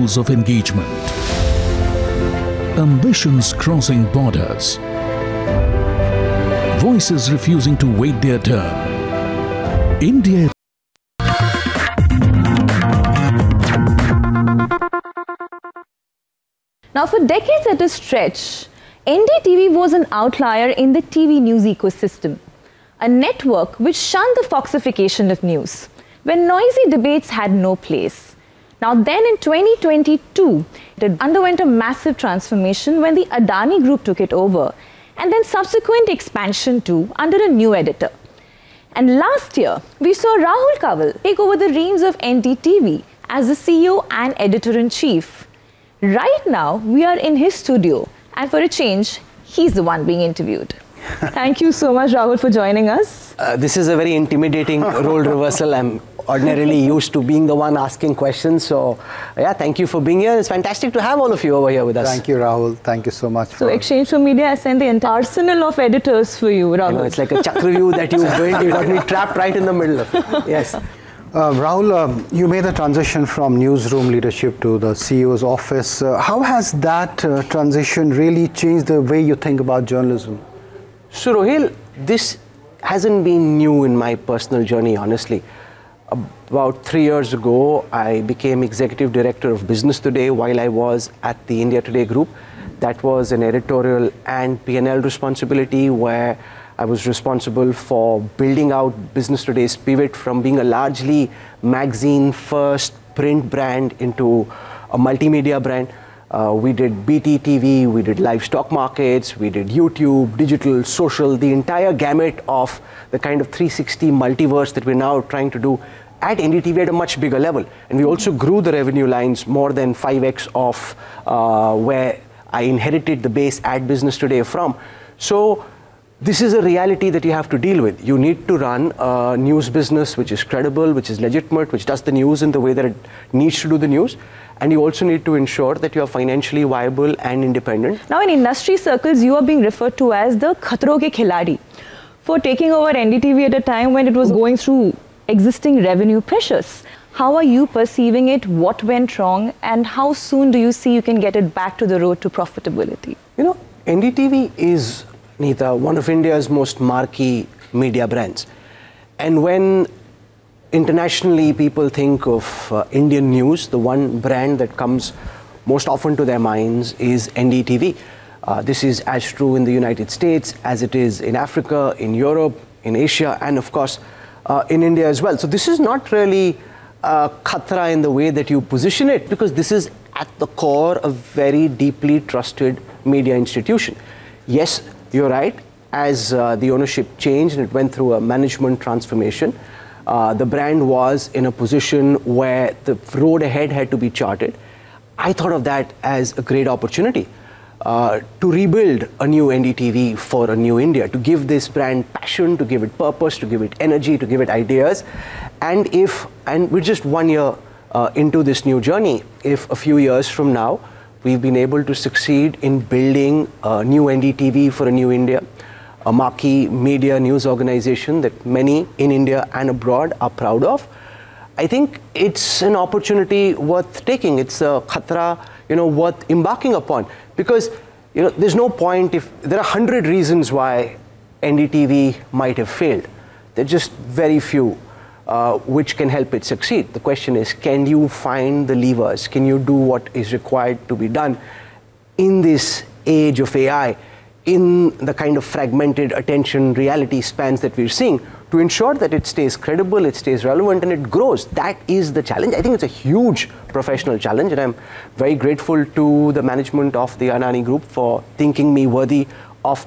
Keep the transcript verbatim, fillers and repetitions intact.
levels of engagement, ambitions crossing borders, voices refusing to wait their turn. India Now, for decades at a stretch, N D T V was an outlier in the T V news ecosystem, a network which shunned the foxification of news, when noisy debates had no place. Now then in twenty twenty-two, it underwent a massive transformation when the Adani Group took it over, and then subsequent expansion too under a new editor. And last year, we saw Rahul Kanwal take over the reins of N D T V as the C E O and editor-in-chief. Right now, we are in his studio, and for a change, he's the one being interviewed. Thank you so much, Rahul, for joining us. Uh, this is a very intimidating role reversal. I'm ordinarily used to being the one asking questions. So, yeah, thank you for being here. It's fantastic to have all of you over here with us. Thank you, Rahul. Thank you so much. So, Exchange for Media has sent the entire arsenal of editors for you, Rahul. You know, it's like a chakravyuh that you built. You got me trapped right in the middle of it. Yes. Uh, Rahul, um, you made the transition from newsroom leadership to the C E O's office. Uh, how has that uh, transition really changed the way you think about journalism? So, Rohil, this hasn't been new in my personal journey, honestly. About three years ago, I became executive director of Business Today while I was at the India Today Group. That was an editorial and P and L responsibility where I was responsible for building out Business Today's pivot from being a largely magazine-first print brand into a multimedia brand. Uh, we did B T T V, we did live stock markets, we did YouTube, digital, social, the entire gamut of the kind of three sixty multiverse that we're now trying to do at N D T V at a much bigger level. And we also grew the revenue lines more than five X of uh, where I inherited the base at Business Today from. So this is a reality that you have to deal with. You need to run a news business which is credible, which is legitimate, which does the news in the way that it needs to do the news. And you also need to ensure that you are financially viable and independent. Now in industry circles, you are being referred to as the Khatron ke Khiladi for taking over N D T V at a time when it was going through existing revenue pressures. How are you perceiving it? What went wrong? And how soon do you see you can get it back to the road to profitability? You know, N D T V is, Neeta, one of India's most marquee media brands. And when internationally people think of uh, Indian news, the one brand that comes most often to their minds is N D T V. Uh, this is as true in the United States as it is in Africa, in Europe, in Asia, and of course uh, in India as well. So this is not really uh, khatra in the way that you position it, because this is at the core a very deeply trusted media institution. Yes, you're right, as uh, the ownership changed and it went through a management transformation, uh, the brand was in a position where the road ahead had to be charted. I thought of that as a great opportunity uh, to rebuild a new N D T V for a new India, to give this brand passion, to give it purpose, to give it energy, to give it ideas. And if, and we're just one year uh, into this new journey, if a few years from now, we've been able to succeed in building a new N D T V for a new India, a marquee media news organization that many in India and abroad are proud of. I think it's an opportunity worth taking. It's a khatra, you know, worth embarking upon, because, you know, there's no point if there are a hundred reasons why N D T V might have failed. There are just very few Uh, which can help it succeed. The question is, can you find the levers? Can you do what is required to be done in this age of A I, in the kind of fragmented attention reality spans that we're seeing, to ensure that it stays credible, it stays relevant, and it grows? That is the challenge. I think it's a huge professional challenge, and I'm very grateful to the management of the Adani Group for thinking me worthy